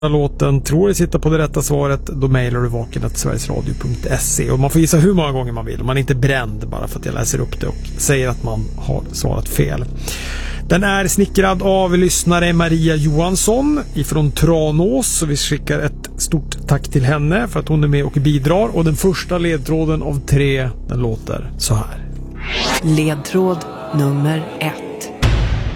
låten tror du sitter på det rätta svaret, då mejlar du vaken@sverigesradio.se, och man får gissa hur många gånger man vill. Man är inte bränd bara för att jag läser upp det och säger att man har svarat fel. Den är snickrad av lyssnare Maria Johansson ifrån Tranås, så vi skickar ett stort tack till henne för att hon är med och bidrar. Och den första ledtråden av 3, den låter så här. Ledtråd nummer 1.